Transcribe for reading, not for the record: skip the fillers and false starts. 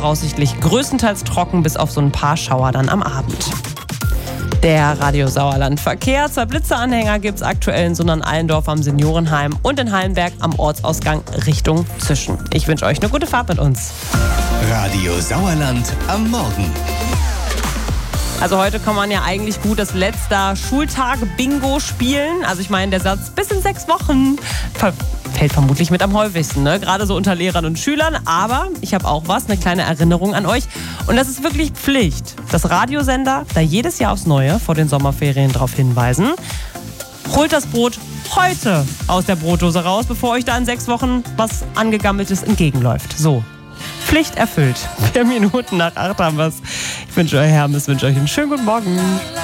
voraussichtlich größtenteils trocken, bis auf so ein paar Schauer dann am Abend. Der Radio Sauerland Verkehr. 2 Blitzeanhänger gibt es aktuell in Sundern-Allendorf am Seniorenheim und in Hallenberg am Ortsausgang Richtung Zischen. Ich wünsche euch eine gute Fahrt mit uns. Radio Sauerland am Morgen. Also heute kann man ja eigentlich gut das letzte Schultag-Bingo spielen. Also ich meine, der Satz bis in 6 Wochen fällt vermutlich mit am häufigsten, ne? Gerade so unter Lehrern und Schülern. Aber ich habe auch eine kleine Erinnerung an euch. Und das ist wirklich Pflicht, dass Radiosender da jedes Jahr aufs Neue vor den Sommerferien darauf hinweisen. Holt das Brot heute aus der Brotdose raus, bevor euch da in 6 Wochen was Angegammeltes entgegenläuft. So. Pflicht erfüllt. 4 Minuten nach 8 haben wir es. Ich wünsche euch einen schönen guten Morgen.